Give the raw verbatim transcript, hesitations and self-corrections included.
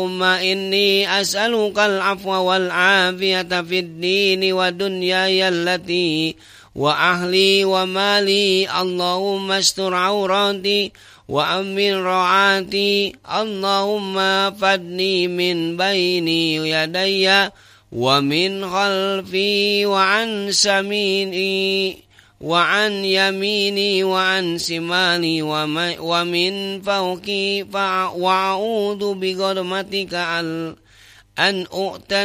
اللهم إني أسألك العفو والعافية في الدين ودنياي التي وأهلي ومالي. اللهم استر عوراتي وأمن روعاتي. اللهم فدني من بين يدي ومن خلفي وعن سميني وعن يميني وعن شمالي ومن فوقي، وأعوذ بغرمتك أن أؤتى